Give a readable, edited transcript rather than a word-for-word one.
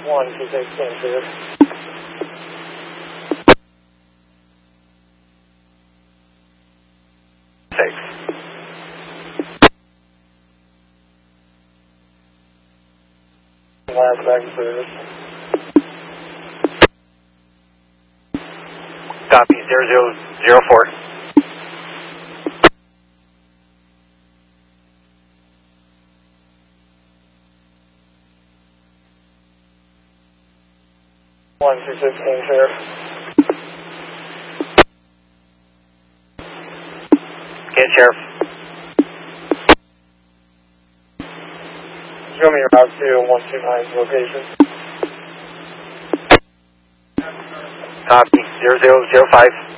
126 cleared. Last back in service. Copy, 0004. One two six clear. Okay, Sheriff. Show me your route to 129's location. Copy, 0005.